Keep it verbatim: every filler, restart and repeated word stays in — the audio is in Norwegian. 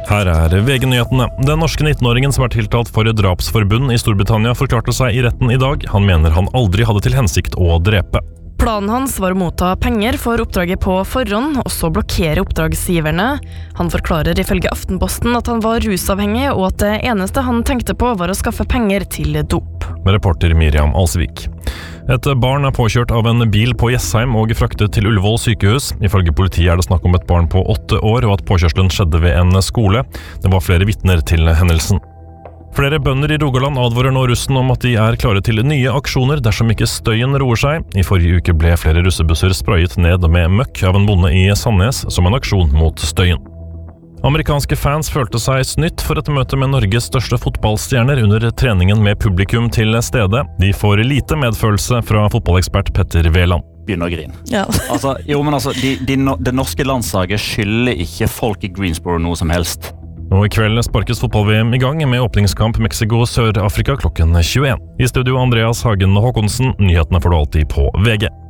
Her er V G-nyhetene. Den norske nittenåringen som er tiltalt for drapsforbund i Storbritannia forklarte seg i retten i dag. Han mener han aldri hadde til hensikt å drepe. Planen hans var å motta penger for oppdraget på forhånd, og så blokkere oppdragsgiverne. Han forklarer ifølge Aftenposten at han var rusavhengig, og at det eneste han tenkte på var å skaffe penger til dop. Med reporter Miriam Alsvik. Et barn er påkjørt av en bil på Jessheim og fraktet til Ullevål sykehus. Ifølge politiet er det snakk om et barn på åtte år, og at påkjørselen skjedde ved en skole. Det var flere vitner til hendelsen. Flere bønder i Rogaland advarer nå russen om at de er klare til nye aksjoner dersom ikke støyen roer seg. I forrige uke ble flere russebusser sprayet ned med møkk av en bonde i Sandnes som en aksjon mot støyen. Amerikanske fans følte seg snytt for et møte med Norges største fotballstjerner under treningen med publikum til stede. De får lite medfølelse fra fotballekspert Petter Veland. Begynner å grine. Ja. altså, jo, men altså, de, de, det norske landslaget skylder ikke folk i Greensboro noe som helst. Og i kveld sparkes fotball-V M i gang med åpningskamp Mexico-Sør-Afrika klokken tjueen. I studio Andreas Hagen Håkonsen, nyhetene får du alltid på V G.